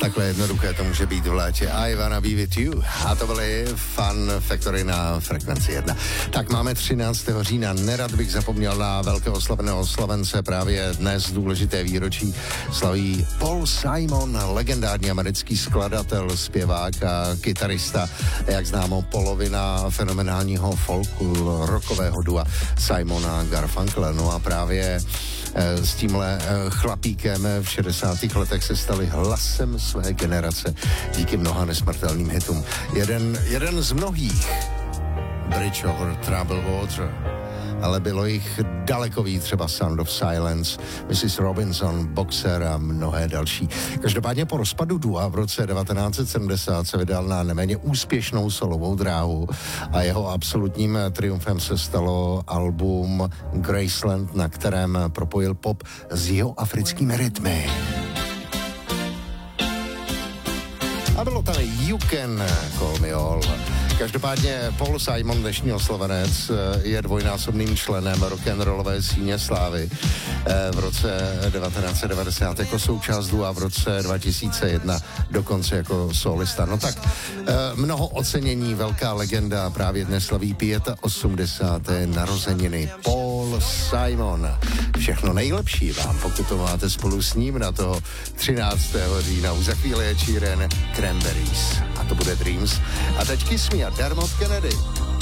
Takhle jednoduché to může být v létě. I wanna be with you. A to byly Fun Factory na Frekvenci 1. Tak máme 13. října. Nerad bych zapomněl na velkého slavného Slovence. Právě dnes důležité výročí slaví Paul Simon, legendární americký skladatel, zpěvák a kytarista. Jak známo, polovina fenomenálního folku rockového dua Simona Garfunkla. No a právě s tímhle chlapíkem v 60. letech se stali hlasem své generace díky mnoha nesmrtelným hitům. Jeden z mnohých, Bridge over Troubled Water, ale bylo jich daleko víc, třeba Sound of Silence, Mrs. Robinson, Boxer a mnohé další. Každopádně po rozpadu dua v roce 1970 se vydal na neméně úspěšnou solovou dráhu a jeho absolutním triumfem se stalo album Graceland, na kterém propojil pop s jihoafrickými rytmy. A bylo tam You Can Call Me All. Každopádně Paul Simon, dnešní oslovenec, je dvojnásobným členem rock'n'rollové síně slávy. V roce 1990 jako součást dua, v roce 2001 dokonce jako solista. No tak mnoho ocenění, velká legenda, právě dnes slaví 85. narozeniny. Paul Simon. Všechno nejlepší vám, pokud to máte spolu s ním na toho 13. října. Už za chvíli je Sheeran, Cranberries. A to bude Dreams. A teď Kiss Me a Dermot Kennedy.